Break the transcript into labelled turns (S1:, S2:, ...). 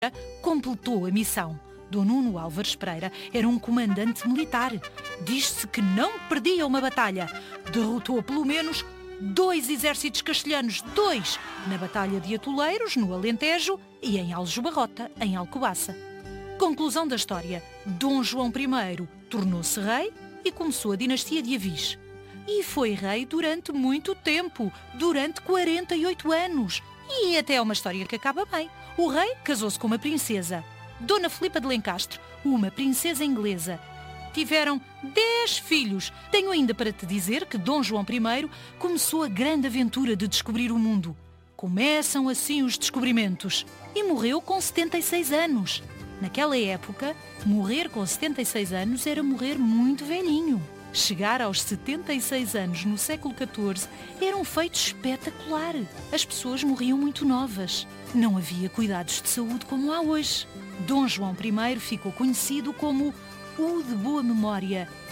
S1: completou a missão. Dom Nuno Álvares Pereira era um comandante militar. Diz-se que não perdia uma batalha. Derrotou pelo menos 2 exércitos castelhanos, 2, na Batalha de Atoleiros, no Alentejo, e em Aljubarrota, em Alcobaça. Conclusão da história. Dom João I tornou-se rei e começou a dinastia de Avis. E foi rei durante muito tempo, durante 48 anos. E até é uma história que acaba bem. O rei casou-se com uma princesa, Dona Filipa de Lencastre, uma princesa inglesa. Tiveram 10 filhos. Tenho ainda para te dizer que Dom João I começou a grande aventura de descobrir o mundo. Começam assim os descobrimentos. E morreu com 76 anos. Naquela época, morrer com 76 anos era morrer muito velhinho. Chegar aos 76 anos no século XIV era um feito espetacular. As pessoas morriam muito novas. Não havia cuidados de saúde como há hoje. Dom João I ficou conhecido como o de boa memória